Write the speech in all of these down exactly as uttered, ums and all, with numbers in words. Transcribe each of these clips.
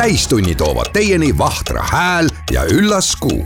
täistunni toovad teieni Vahtra hääl ja üllas kuu.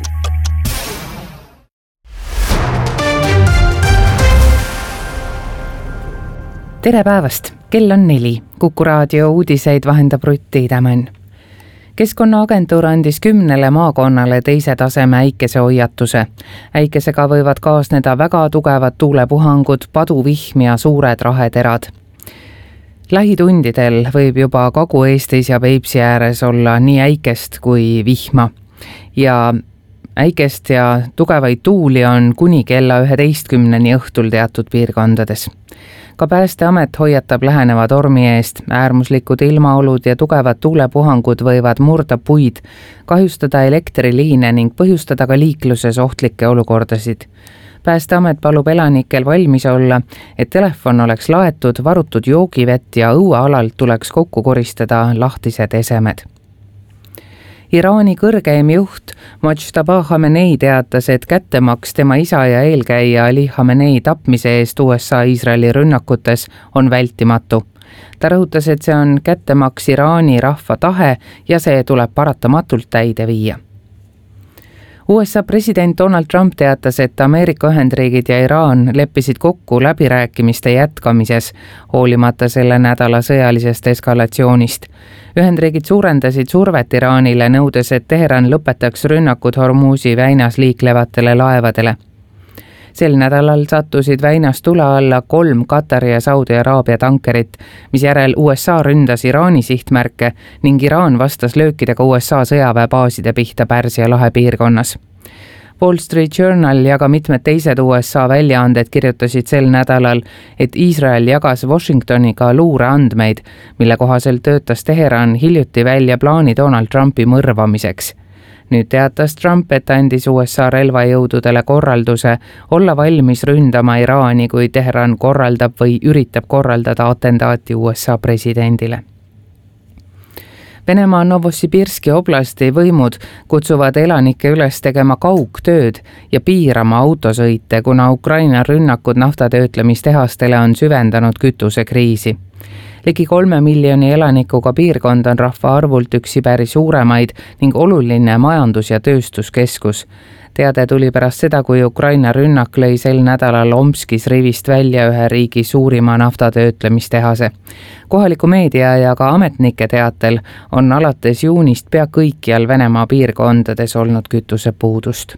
Tere päevast! Kell on neli. Kuku raadio uudiseid vahendab Rutt Tiidemann. Keskkonnaagentuur andis kümnele maakonnale teise taseme äikesehoiatuse. Äikesega võivad kaasneda väga tugevad tuulepuhangud, paduvihm ja suured raheterad. Lähitundidel võib juba Kagu-Eestis ja Peipsi ääres olla nii äikest kui vihma. Ja äikest ja tugevaid tuuli on kuni kella üheteistkümneni õhtul teatud piirkondades. Ka Päästeamet hoiatab läheneva tormi eest. Äärmuslikud ilmaolud ja tugevad tuulepuhangud võivad murda puid, kahjustada elektriliine ning põhjustada ka liikluses ohtlikke olukordasid. Päästeamet palub elanikel valmis olla, et telefon oleks laetud, varutud joogivett ja õuealalt tuleks kokku koristada lahtised esemed. Iraani kõrgeim juht Mojtaba Khamenei teatas, et kättemaks tema isa ja eelkäija Ali Khamenei tapmise eest U S A Iisraeli rünnakutes on vältimatu. Ta rõhutas, et see on kättemaks Iraani rahva tahe ja see tuleb paratamatult täide viia. U S A president Donald Trump teatas, et Ameerika Ühendriigid ja Iraan leppisid kokku läbirääkimiste jätkamises, hoolimata selle nädala sõjalisest eskalatsioonist. Ühendriigid suurendasid survet Iraanile, nõudes, et Teheran lõpetaks rünnakud Hormuzi väinas liiklevatele laevadele. Sel nädalal sattusid väinas tule alla kolm Katari ja Saudi Araabia tankerit, mis järel U S A ründas Iraani sihtmärke ning Iraan vastas löökidega U S A sõjaväebaaside pihta Pärsia lahe piirkonnas. Wall Street Journal ja ka mitmed teised U S A väljaanded kirjutasid sel nädalal, et Iisrael jagas Washingtoniga luureandmeid, mille kohaselt töötas Teheran hiljuti välja plaani Donald Trumpi mõrvamiseks. Nüüd teatas Trump, et andis U S A relvajõududele korralduse olla valmis ründama Iraani, kui Teheran korraldab või üritab korraldada atentaati U S A presidendile. Venemaa Novosibirski oblasti võimud kutsuvad elanikke üles tegema kaugtööd ja piirama autosõite, kuna Ukraina rünnakud naftatöötlemistehastele on süvendanud kütusekriisi. Ligi kolme miljoni elanikuga piirkond on rahva arvult üks Siberi suuremaid ning oluline majandus- ja tööstuskeskus. Teade tuli pärast seda, kui Ukraina rünnak lõi sel nädalal Omskis rivist välja ühe riigi suurima naftatöötlemistehase. Kohaliku meedia ja ka ametnike teatel on alates juunist pea kõikjal Venemaa piirkondades olnud kütusepuudust.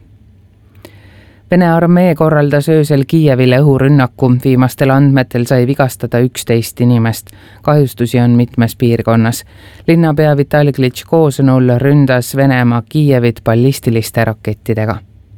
Vene armee korraldas öösel Kiievile õhurünnaku, viimastel andmetel sai vigastada üksteist inimest. Kahjustusi on mitmes piirkonnas. Linnapea Vitali Klitschko sõnul ründas Venemaa Kiievit ballistiliste rakettidega.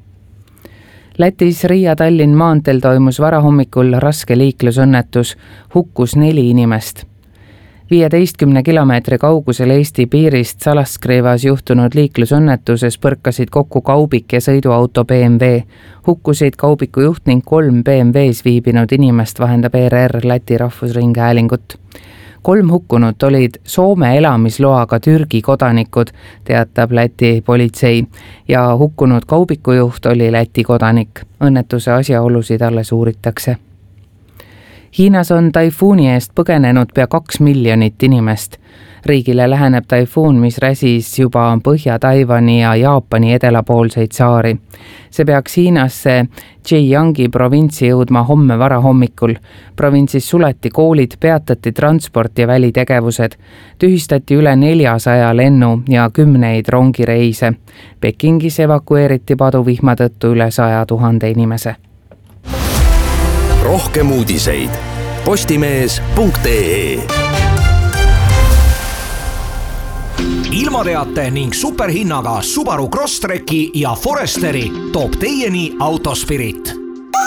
Lätis Riia-Tallinn maanteel toimus varahommikul raske liiklusõnnetus, hukkus neli inimest. viieteistkümne kilomeetri kaugusel Eesti piirist Salaskrivas juhtunud liiklusõnnetuses põrkasid kokku kaubik ja sõiduauto B M W. Hukkusid kaubiku juht ning kolm B M W-s viibinud inimest, vahendab E R R Läti rahvusringhäälingut. Kolm hukkunut olid Soome elamisloaga Türgi kodanikud, teatab Läti politsei, ja hukkunud kaubiku juht oli Läti kodanik. Õnnetuse asjaolusid alles uuritakse. Hiinas on taifuuni eest põgenenud pea kaks miljonit inimest. Riigile läheneb taifuun, mis räsis juba Põhja-Taiwani ja Jaapani edelapoolseid saari. See peaks Hiinasse Zhejiangi provintsi jõudma homme varahommikul. Provintsis suleti koolid, peatati transport ja välitegevused. Tühistati üle neljasaja lennu ja kümneid rongireise. Pekingis evakueeriti paduvihma tõttu üle saja tuhande inimese. Rohkem uudiseid postimees punkt ee. Ilmateate ning superhinnaga Subaru Crosstreki ja Foresteri toob teieni Autospirit.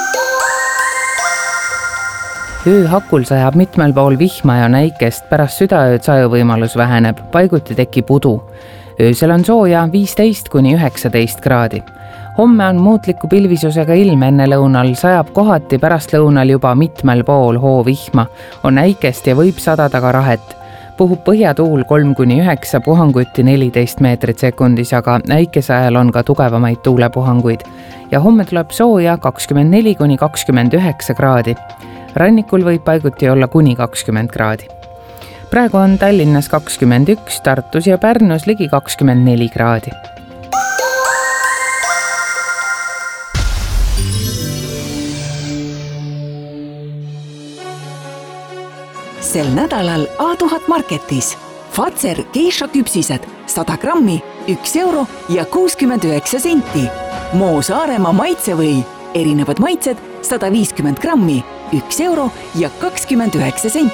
Ööhakul sajab mitmel pool vihma ja näikest, pärast südaööd sajuvõimalus väheneb, paiguti tekib udu. Öösel on sooja viisteist kuni üheksateist kraadi. Homme on muutliku pilvisusega ilm, enne lõunal sajab kohati, pärast lõunal juba mitmel pool hoovihma, on äikest ja võib sadada ka rahet. Puhub põhjatuul kolm kuni üheksa, puhanguti neliteist meetrit sekundis, aga äikese ajal on ka tugevamaid tuulepuhanguid. Ja homme tuleb sooja kakskümmend neli kuni kakskümmend üheksa kraadi. Rannikul võib paiguti olla kuni kakskümmend kraadi. praegu on Tallinnas kakskümmend üks, Tartus ja Pärnus ligi kakskümmend neli kraadi. Sel nädalal A tuhat Marketis Fazer geisha küpsised sada grammi, üks euro ja kuuskümmend üheksa senti. Moo Saaremaa maitsevõi, erinevad maitsed sada viiskümmend grammi, üks euro ja kakskümmend üheksa senti.